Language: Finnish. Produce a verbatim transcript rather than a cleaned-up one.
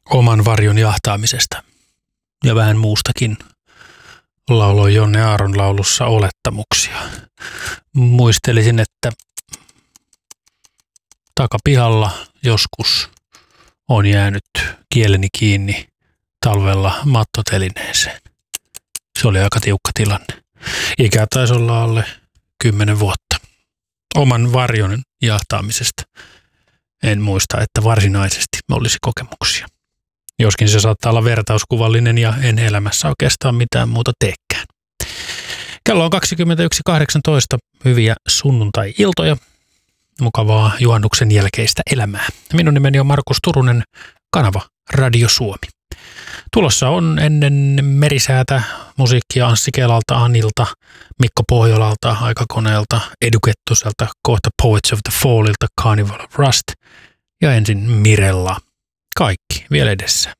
oman varjon jahtaamisesta ja vähän muustakin lauloi Jonne Aaron laulussa olettamuksia. Muistelisin, että takapihalla joskus on jäänyt kieleni kiinni talvella mattotelineeseen. Se oli aika tiukka tilanne. Ikä taisi olla alle kymmenen vuotta. Oman varjon jahtaamisesta en muista, että varsinaisesti olisi kokemuksia. Joskin se saattaa olla vertauskuvallinen ja en elämässä oikeastaan mitään muuta teekään. Kello on kaksikymmentäyksi kahdeksantoista. Hyviä sunnuntai-iltoja. Mukavaa juhannuksen jälkeistä elämää. Minun nimeni on Markus Turunen, kanava Radio Suomi. Tulossa on ennen Merisäätä musiikkia Anssi Kelalta, Anilta, Mikko Pohjolalta, Aikakoneelta, Edukettuselta, kohta Poets of the Fallilta, Carnival of Rust ja ensin Mirella. Kaikki vielä edessä.